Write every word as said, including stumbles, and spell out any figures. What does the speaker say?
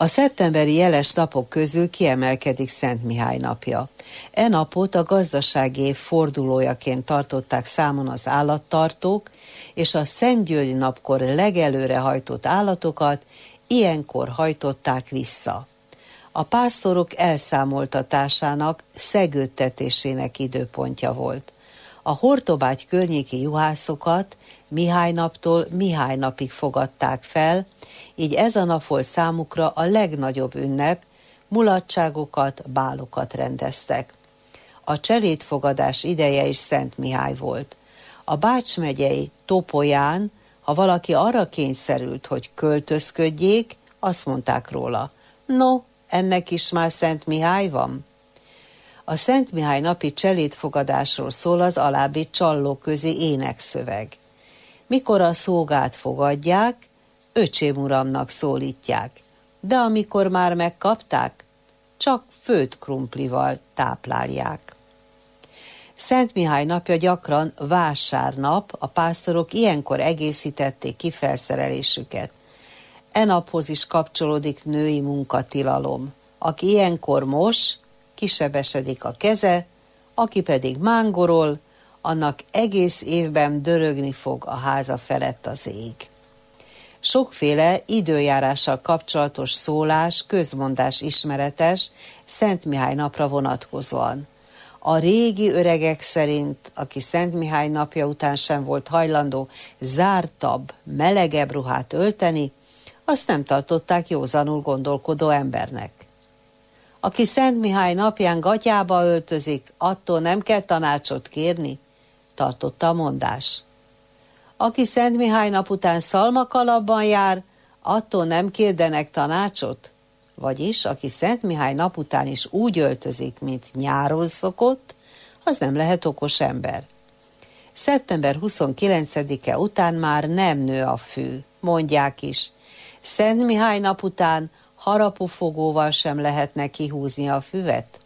A szeptemberi jeles napok közül kiemelkedik Szent Mihály napja. E napot a gazdasági év fordulójaként tartották számon az állattartók, és a Szent György napkor legelőre hajtott állatokat ilyenkor hajtották vissza. A pásztorok elszámoltatásának, szegődtetésének időpontja volt. A Hortobágy környéki juhászokat Mihály naptól Mihály napig fogadták fel, így ez a nap volt számukra a legnagyobb ünnep, mulatságokat, bálokat rendeztek. A cselédfogadás ideje is Szent Mihály volt. A Bács megyei Topolyán, ha valaki arra kényszerült, hogy költözködjék, azt mondták róla: no, ennek is már Szent Mihály van. A Szent Mihály napi cselédfogadásról szól az alábbi csallóközi énekszöveg. Mikor a szógát fogadják, öcsém uramnak szólítják, de amikor már megkapták, csak főtt krumplival táplálják. Szent Mihály napja gyakran vásárnap, a pásztorok ilyenkor egészítették ki felszerelésüket. E naphoz is kapcsolódik női munkatilalom. Aki ilyenkor mos, kisebesedik a keze, aki pedig mángorol, annak egész évben dörögni fog a háza felett az ég. Sokféle időjárással kapcsolatos szólás, közmondás ismeretes Szent Mihály napra vonatkozóan. A régi öregek szerint, aki Szent Mihály napja után sem volt hajlandó zártabb, melegebb ruhát ölteni, azt nem tartották józanul gondolkodó embernek. Aki Szent Mihály napján gatyába öltözik, attól nem kell tanácsot kérni, tartotta a mondás. Aki Szent Mihály nap után szalmakalapban jár, attól nem kérdenek tanácsot, vagyis aki Szent Mihály nap után is úgy öltözik, mint nyáron szokott, az nem lehet okos ember. szeptember huszonkilencedike után már nem nő a fű, mondják is. Szent Mihály nap után harapófogóval sem lehetne kihúzni a füvet.